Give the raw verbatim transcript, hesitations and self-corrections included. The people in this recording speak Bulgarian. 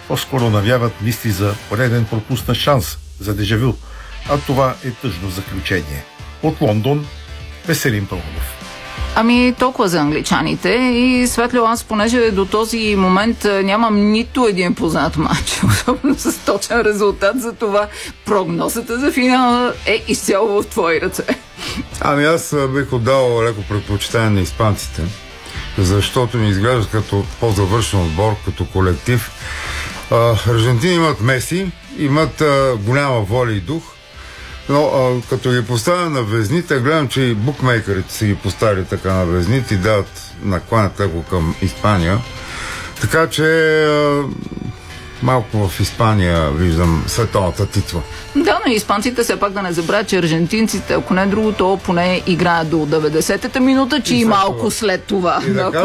по-скоро навяват мисли за пореден пропуснат шанс за дежавю, а това е тъжно заключение. От Лондон, Веселин Пълнов. Ами толкова за англичаните. И Светлио, аз понеже до този момент нямам нито един познат матч, особено с точен резултат, за това прогнозата за финала е изцяло в твои ръце. Ами аз бих отдал леко предпочитание на испанците, защото ми изглежда като по-завършен отбор, като колектив. Аржентини имат Меси, имат а, голяма воля и дух, но а, като ги поставя на везните, гледам, че и букмейкерите са ги поставили така на везните и дават накланят леко към Испания. Така че а, малко в Испания виждам световната титла. Да, но испанците все пак да не забравят, че аржентинците, ако не другото, поне играят до деветдесетата минута, че и, и малко след това. И да